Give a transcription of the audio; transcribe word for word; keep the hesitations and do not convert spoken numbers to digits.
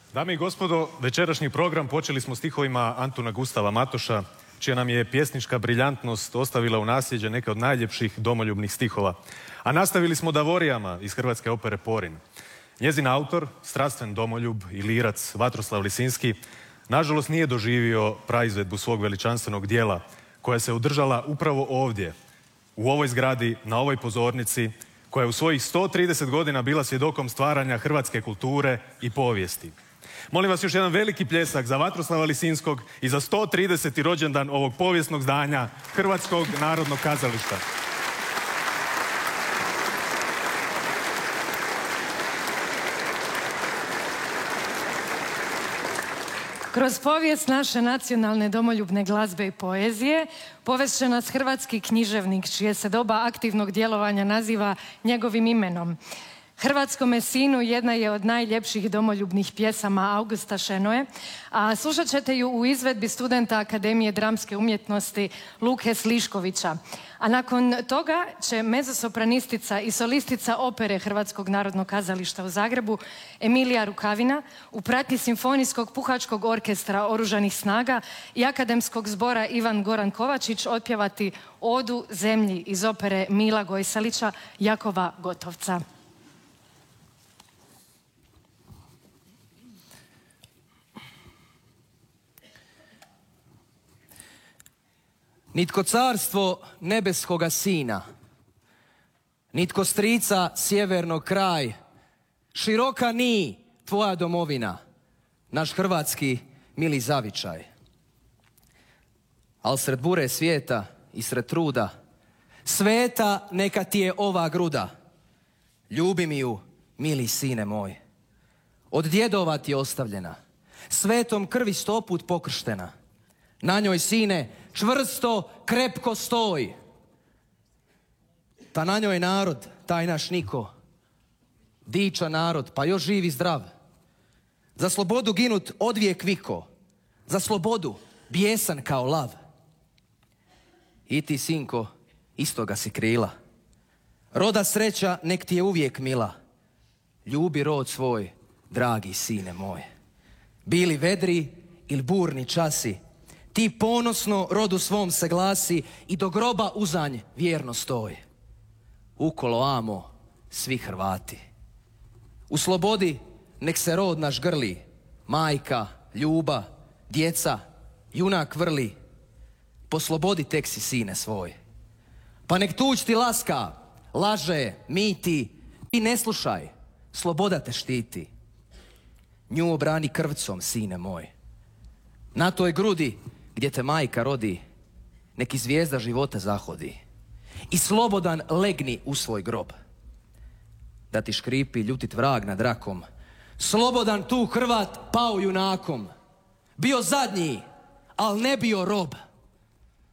Dame i gospodo, večerašnji program počeli smo stihovima Antuna Gustava Matoša, čija nam je pjesnička briljantnost ostavila u nasljeđe neke od najljepših domoljubnih stihova. A nastavili smo Davorijama iz hrvatske opere Porin. Njezin autor, strastven domoljub i lirac Vatroslav Lisinski, nažalost nije doživio praizvedbu svog veličanstvenog dijela, koja se održala upravo ovdje, u ovoj zgradi, na ovoj pozornici, koja je u svojih sto trideset godina bila svjedokom stvaranja hrvatske kulture i povijesti. Molim vas još jedan veliki pljesak za Vatroslava Lisinskog i za sto trideseti rođendan ovog povijesnog zdanja Hrvatskog narodnog kazališta. Kroz povijest naše nacionalne domoljubne glazbe i poezije povest će nas hrvatski književnik, čije se doba aktivnog djelovanja naziva njegovim imenom. Hrvatskome sinu jedna je od najljepših domoljubnih pjesama Augusta Šenoe, a slušat ćete ju u izvedbi studenta Akademije dramske umjetnosti Luke Sliškovića. A nakon toga će mezosopranistica i solistica opere Hrvatskog narodnog kazališta u Zagrebu Emilija Rukavina u pratnji Simfonijskog puhačkog orkestra Oružanih snaga i Akademskog zbora Ivan Goran Kovačić otpjevati Odu zemlji iz opere Mila Gojsalića Jakova Gotovca. Nitko carstvo nebeskoga sina, nitko strica sjevernog kraj, široka ni tvoja domovina, naš hrvatski mili zavičaj. Al sred bure svijeta i sred truda, sveta neka ti je ova gruda, ljubi mi ju, mili sine moj. Od djedova ti je ostavljena, svetom krvi stoput pokrštena, na njoj, sine, čvrsto, krepko stoj. Ta na njoj narod, taj naš niko, dičan narod, pa još živ i zdrav. Za slobodu ginut odvijek viko, za slobodu bijesan kao lav. I ti, sinko, istoga si krila. Roda sreća nek ti je uvijek mila. Ljubi rod svoj, dragi sine moj. Bili vedri ili burni časi, ti ponosno rodu svom se glasi i do groba uzanj vjerno stoj. Ukolo amo svi Hrvati. U slobodi nek se rod naš grli, majka, ljuba, djeca, junak vrli. Po slobodi tek si, sine svoj. Pa nek tuđ ti laska, laže, miti, ti ne slušaj, sloboda te štiti. Nju obrani krvcom, sine moj. Na toj grudi gdje te majka rodi, neki zvijezda života zahodi. I slobodan legni u svoj grob. Da ti škripi ljutit vrag nad rakom. Slobodan tu Hrvat pao junakom. Bio zadnji, al ne bio rob.